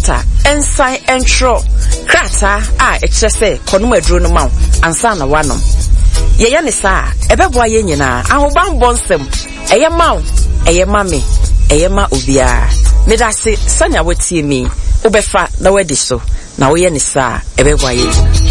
doctor ensign entro krata a ekyese konum aduro no ma ansa na wanom ye ya ne saa ebeboa ye nyina ahoban bonsem eye maw eye mame eye ma obia medase sanya watie mi obefa na wadi so na wo ye ne saa ebeboa ye